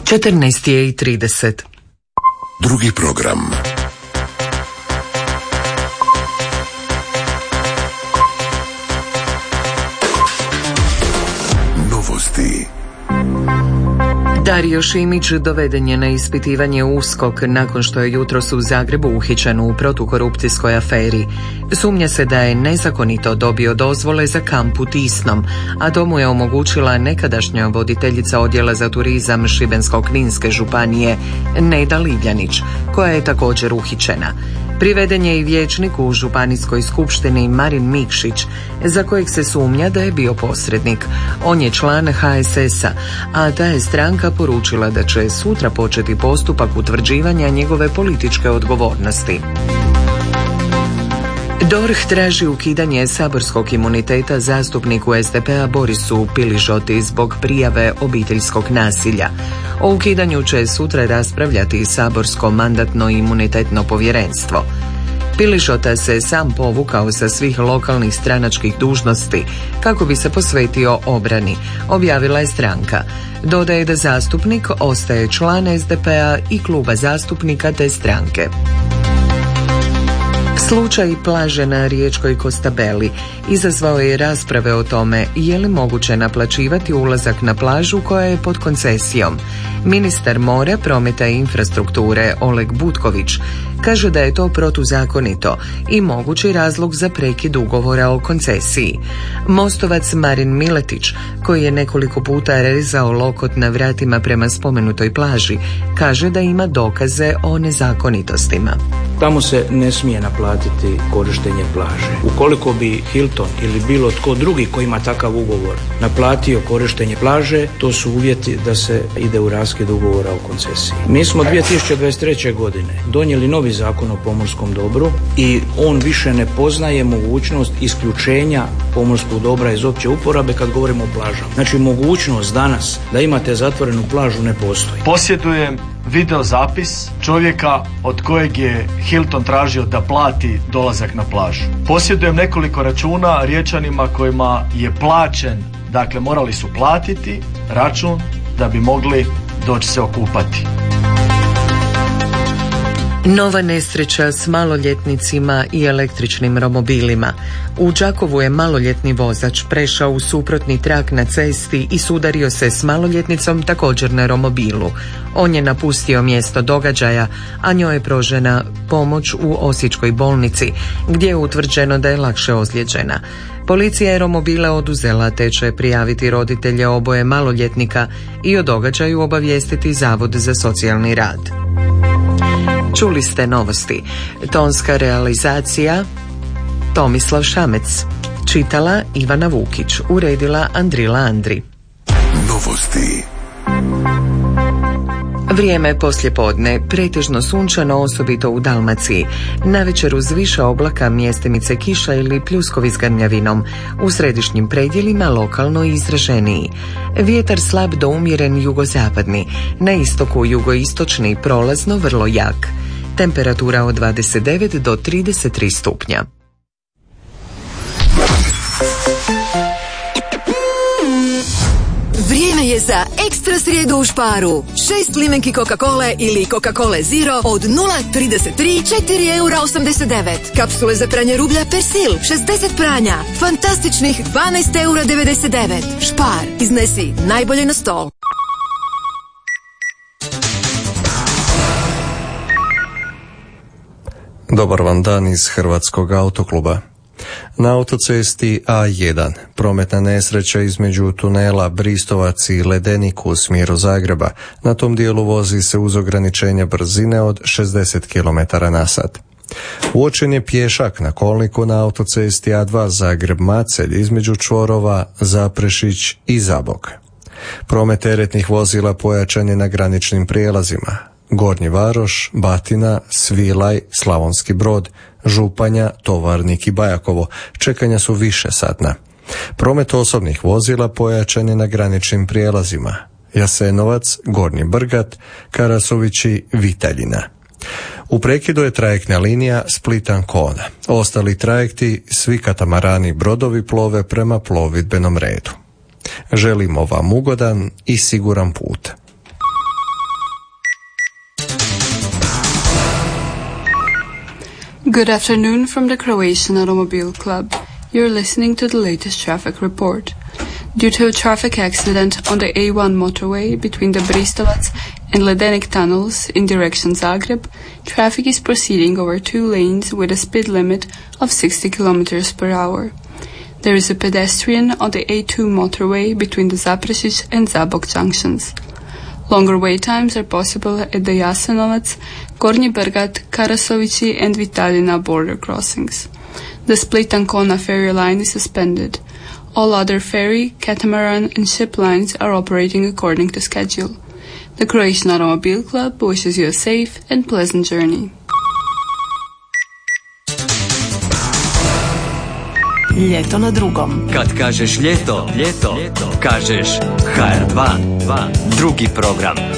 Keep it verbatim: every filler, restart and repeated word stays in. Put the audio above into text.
četrnaest je i trideset. Drugi program. Novosti. Dario Šimić doveden je na ispitivanje u USKOK nakon što je jutros u Zagrebu uhićen u protukorupcijskoj aferi. Sumnja se da je nezakonito dobio dozvole za kamp u Tisnom, a to mu je omogućila nekadašnja voditeljica odjela za turizam Šibensko-kninske županije Neda Livljanić, koja je također uhićena. Priveden je i vijećnik u županijskoj skupštini Marin Mikšić, za kojeg se sumnja da je bio posrednik. On je član ha es esa, a ta je stranka poručila da će sutra početi postupak utvrđivanja njegove političke odgovornosti. D O R H traži ukidanje saborskog imuniteta zastupniku es de pe a Borisu Piližoti zbog prijave obiteljskog nasilja. O ukidanju će sutra raspravljati saborsko mandatno-imunitetno povjerenstvo. Piližota se sam povukao sa svih lokalnih stranačkih dužnosti kako bi se posvetio obrani, objavila je stranka. Dodaje da zastupnik ostaje član es de pe a i kluba zastupnika te stranke. Slučaj plaže na riječkoj Kostabeli izazvao je rasprave o tome je li moguće naplaćivati ulazak na plažu koja je pod koncesijom. Ministar mora, prometa i infrastrukture Oleg Butković kaže da je to protuzakonito i mogući razlog za prekid ugovora o koncesiji. Mostovac Marin Miletić, koji je nekoliko puta rezao lokot na vratima prema spomenutoj plaži, kaže da ima dokaze o nezakonitostima. Tamo se ne smije naplatiti korištenje plaže. Ukoliko bi Hilton ili bilo tko drugi koji ima takav ugovor naplatio korištenje plaže, to su uvjeti da se ide u raskid ugovora o koncesiji. Mi smo dvije tisuće dvadeset treće godine donijeli novi zakon o pomorskom dobru i on više ne poznaje mogućnost isključenja pomorskog dobra iz opće uporabe kad govorimo o plažama. Znači mogućnost danas da imate zatvorenu plažu ne postoji. Posjedujem video zapis čovjeka od kojeg je Hilton tražio da plati dolazak na plažu. Posjedujem nekoliko računa Riječanima kojima je plaćen, dakle morali su platiti račun da bi mogli doći se okupati. Nova nesreća s maloljetnicima i električnim romobilima. U Đakovu je maloljetni vozač prešao u suprotni trak na cesti i sudario se s maloljetnicom također na romobilu. On je napustio mjesto događaja, a njoj je pružena pomoć u Osječkoj bolnici, gdje je utvrđeno da je lakše ozlijeđena. Policija je romobile oduzela te će prijaviti roditelje oboje maloljetnika i o događaju obavijestiti Zavod za socijalni rad. Čuli ste novosti. Tonska realizacija Tomislav Šamec. Čitala Ivana Vukić. Uredila Andrila Andri. Novosti. Vrijeme poslijepodne, pretežno sunčano, osobito u Dalmaciji. Navečer uz više oblaka, mjestimice kiša ili pljuskovi s grmljavinom. U središnjim predjelima lokalno izraženiji. Vjetar slab do umjeren jugozapadni. Na istoku jugoistočni prolazno vrlo jak. Temperatura od dvadeset devet do trideset tri stupnja. Vrijeme je za ekstra srijedu u Sparu. Šest limenki Coca-Cola ili Coca-Cola Zero od nula zarez trideset tri, četiri eura osamdeset devet. Kapsule za pranje rublja Persil, šezdeset pranja. Fantastičnih dvanaest eura devedeset devet. Spar, iznesi najbolje na stol. Dobar vam dan iz Hrvatskog autokluba. Na autocesti A jedan prometna nesreća između tunela Bristovac i Ledenik u smjeru Zagreba. Na tom dijelu vozi se uz ograničenje brzine od šezdeset kilometara na sat. Uočen je pješak na kolniku na autocesti A dva Zagreb-Macelj između čvorova Zaprešić i Zabok. Promet teretnih vozila pojačan je na graničnim prijelazima Gornji Varoš, Batina, Svilaj, Slavonski Brod, Županja, Tovarnik i Bajakovo. Čekanja su više satna. Promet osobnih vozila pojačan je na graničnim prijelazima Jasenovac, Gornji Brgat, Karasovići, Vitaljina. U prekidu je trajektna linija Split-Ancona. Ostali trajekti, svi katamarani i brodovi plove prema plovidbenom redu. Želimo vam ugodan i siguran put. Good afternoon from the Croatian Automobile Club. You're listening to the latest traffic report. Due to a traffic accident on the A one motorway between the Bristovac and Ledenik tunnels in direction Zagreb, traffic is proceeding over two lanes with a speed limit of sixty kilometers per hour. There is a pedestrian on the A two motorway between the Zaprešić and Zabok junctions. Longer wait times are possible at the Jasenovac, Gornji Brgat, Karasovići and Vitaljina border crossings. The Split-Ancona ferry line is suspended. All other ferry, catamaran and ship lines are operating according to schedule. The Croatian Automobile Club wishes you a safe and pleasant journey. Ljeto na drugom. Kad kažeš ljeto, ljeto, ljeto. Kažeš H R dva. Drugi program.